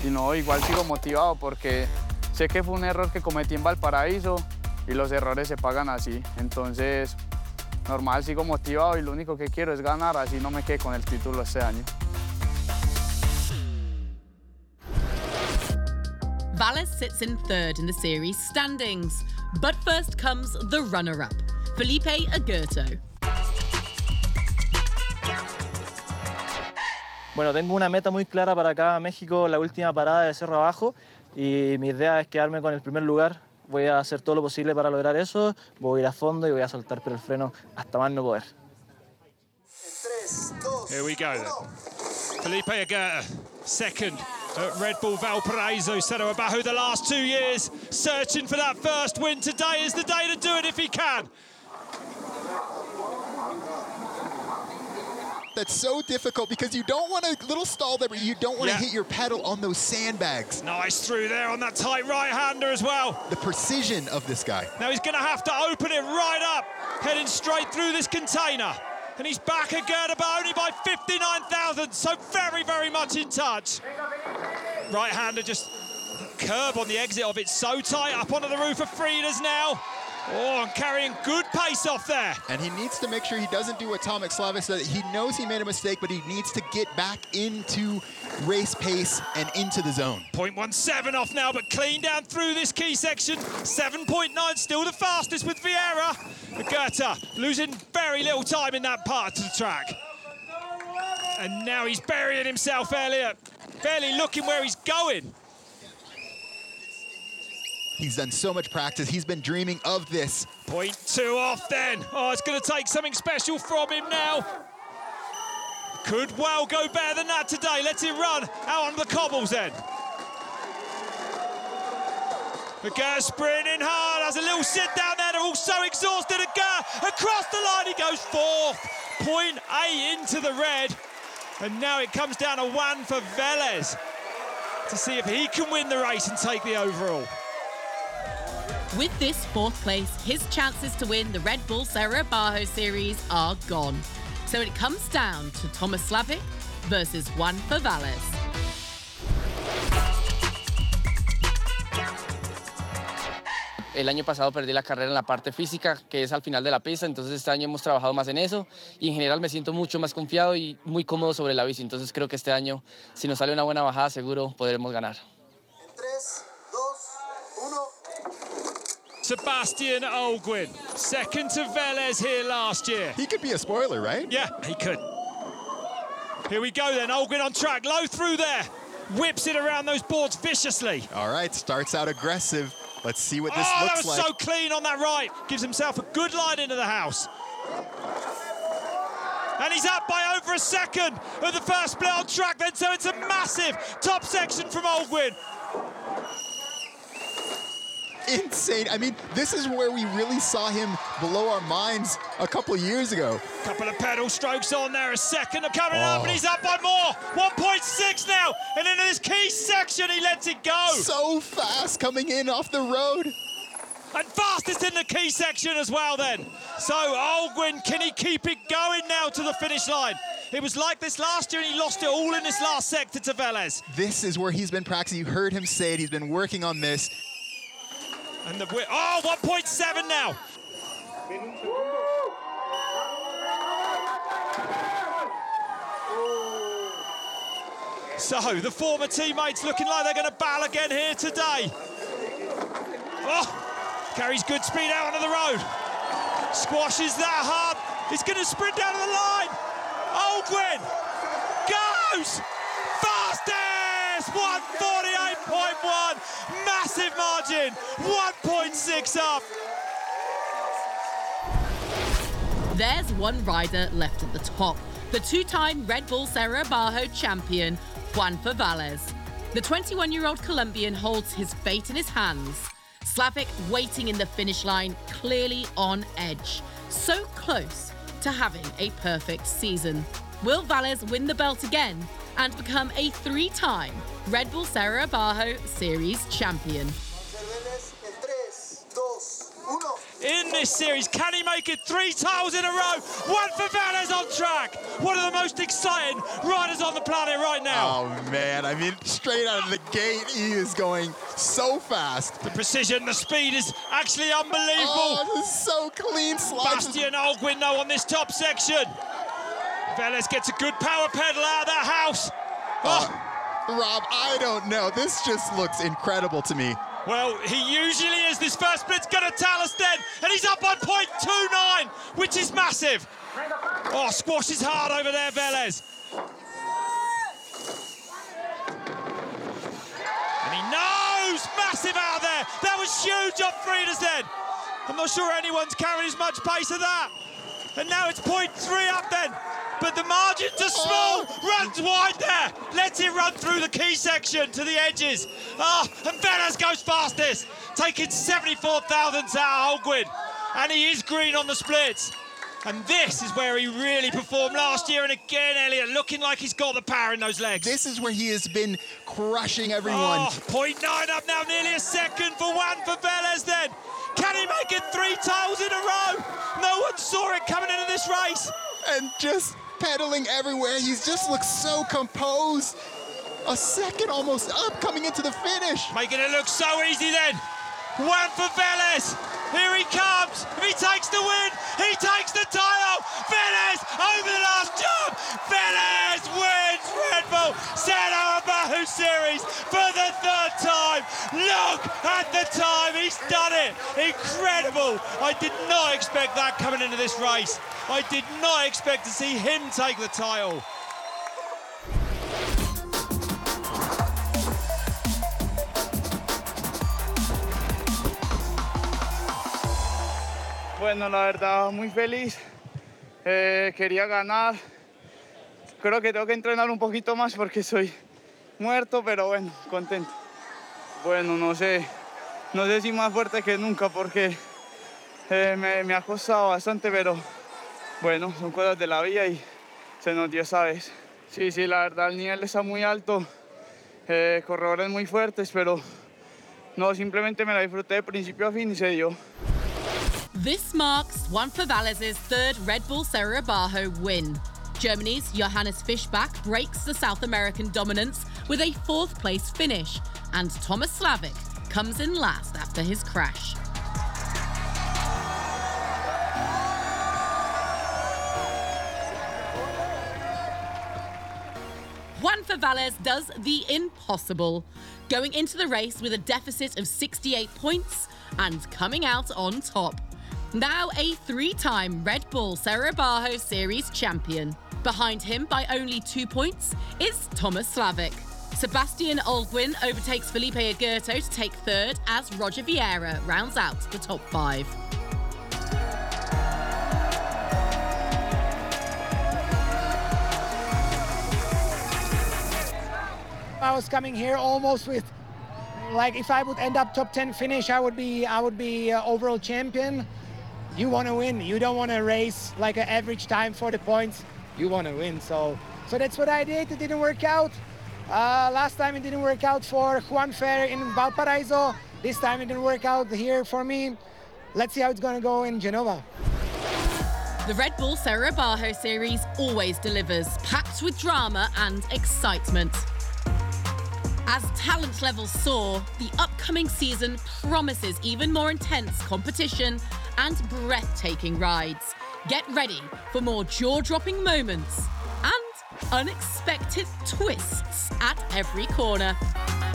y no, igual sigo motivado porque sé que fue un error que cometí en Valparaíso y los errores se pagan así. Entonces, normal, sigo motivado y lo único que quiero es ganar, así no me quede con el título este año. Valles sits in third in the series standings. But first comes the runner-up, Felipe Aguerto. Bueno, tengo una meta muy clara para acá México, la última parada de Cerro Abajo, y mi idea es quedarme con el primer lugar. Voy a hacer todo lo posible para lograr eso, voy a ir a fondo y voy a soltar pero el freno hasta más no poder. Here we go then. Felipe Aguerto, second at Red Bull Valparaiso, Cerro Abajo the last 2 years, searching for that first win. Today is the day to do it if he can. That's so difficult because you don't want a little stall there, but you don't want to hit your pedal on those sandbags. Nice through there on that tight right-hander as well. The precision of this guy. Now he's going to have to open it right up, heading straight through this container. And he's back again, but only by 59 thousandths, so very, very much in touch. Right-hander just curb on the exit of it, so tight up onto the roof of Frida's now. Oh, and carrying good pace off there. And he needs to make sure he doesn't do what Tomek Slavik said. He knows he made a mistake, but he needs to get back into race pace and into the zone. 0.17 off now, but clean down through this key section. 7.9, still the fastest with Vieira. Aguerto losing very little time in that part of the track. And now he's burying himself, Elliott. Barely looking where he's going. He's done so much practice. He's been dreaming of this. 0.2 off then. Oh, it's going to take something special from him now. Could well go better than that today. Let's it run out on the cobbles then. Aguerto sprinting hard, has a little sit down there. They're all so exhausted. Aguerto across the line, he goes fourth. 0.8 into the red. And now it comes down to one for Velez to see if he can win the race and take the overall. With this fourth place, his chances to win the Red Bull Cerro Abajo series are gone. So it comes down to Tomek Slavik versus Juan Valles. El año pasado perdí la carrera en la parte física, que es al final de la pista, entonces este año hemos trabajado más en eso y en general me siento mucho más confiado y muy cómodo sobre la bici, entonces creo que este año, si nos sale una buena bajada, seguro podremos ganar. 3, 2, 1. Sebastian Olguin, second to Velez here last year. He could be a spoiler, right? Yeah, he could. Here we go then, Olguin on track, low through there. Whips it around those boards viciously. All right, starts out aggressive. Let's see what this that looks was like. so clean on that right. Gives himself a good line into the house. And he's up by over a second of the first split on track then, so it's a massive top section from Olguin. Insane. I mean, this is where we really saw him blow our minds a couple of years ago. Couple of pedal strokes on there, a second of coming up, and he's up by more. 1.6 now, and into this key section, he lets it go. So fast coming in off the road. And fastest in the key section as well then. So Olguin, can he keep it going now to the finish line? It was like this last year and he lost it all in this last sector to Velez. This is where he's been practicing. You heard him say it, he's been working on this. And the 1.7 now. So the former teammates looking like they're going to battle again here today. Carries good speed out onto the road. Squashes that hard. He's going to sprint down to the line. Olguin goes fastest. 1:48.1. Massive margin. 1.6 up. There's one rider left at the top, the two-time Red Bull Cerro Abajo champion, Juan Valles. The 21-year-old Colombian holds his fate in his hands. Slavik waiting in the finish line, clearly on edge. So close to having a perfect season. Will Valles win the belt again and become a three-time Red Bull Cerro Abajo Series champion? In this series, can Can he make it 3 tiles in a row? Juan for Velez on track. One of the most exciting riders on the planet right now. Oh man, I mean, straight out of the gate, he is going so fast. The precision, the speed is actually unbelievable. Oh, this is so clean. Bastien Olguin though on this top section. Velez gets a good power pedal out of that house. Rob, I don't know. This just looks incredible to me. Well, he usually is. This first split's gonna tell us then, and he's up by 0.29, which is massive. Oh, squashes hard over there, Velez. And he knows, massive out there. That was huge off Frieda's. I'm not sure anyone's carried as much pace as that. And now it's 0.3 up then. But the margins are small, runs wide there. Lets it run through the key section to the edges. And Velez goes fastest, taking 74 thousandths out of Olguin. And he is green on the splits. And this is where he really performed last year. And again, Elliot, looking like he's got the power in those legs. This is where he has been crushing everyone. 0.9 up now, nearly a second for Juan for Velez then. Can he make it 3 tiles in a row? No one saw it coming into this race. And just pedaling everywhere. He just looks so composed. A second almost up coming into the finish. Making it look so easy then. Juan for Velez. Here he comes. If he takes the win, he takes the title. Velez over the last jump. Velez wins Red Bull Serra Bajo Series for the 3rd time. Look at the time. He's done it. Incredible. I did not expect that coming into this race. I did not expect to see him take the title. Bueno, la verdad, muy feliz. Quería ganar. Creo que tengo que entrenar un poquito más porque soy muerto, pero bueno, contento. Bueno, no sé si más fuerte que nunca porque me ha costado bastante, pero bueno, son cosas de la vida y se nos dio esa vez. Sí, la verdad, el nivel está muy alto, corredores muy fuertes, pero no, simplemente me la disfruté de principio a fin y se dio. This marks Juan for Velez's 3rd Red Bull Serra Bajo win. Germany's Johannes Fischbach breaks the South American dominance with a 4th place finish, and Thomas Slavik comes in last after his crash. Juan for Velez does the impossible, going into the race with a deficit of 68 points and coming out on top. Now a 3-time Red Bull Serra Bajo Series champion. Behind him by only 2 points is Thomas Slavik. Sebastian Olguin overtakes Felipe Agurto to take 3rd as Roger Vieira rounds out the top 5. I was coming here almost with, like, if I would end up top 10 finish, I would be overall champion. You want to win. You don't want to race like an average time for the points. You want to win. So that's what I did. It didn't work out. Last time it didn't work out for Juan Fer in Valparaiso. This time it didn't work out here for me. Let's see how it's going to go in Genova. The Red Bull Serra Bajo Series always delivers, packed with drama and excitement. As talent levels soar, the upcoming season promises even more intense competition and breathtaking rides. Get ready for more jaw-dropping moments and unexpected twists at every corner.